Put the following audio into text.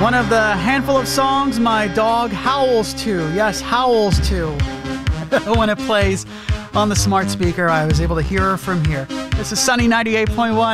One of the handful of songs my dog howls to. Yes, howls to. When it plays on the smart speaker, I was able to hear her from here. This is Sunny 98.1.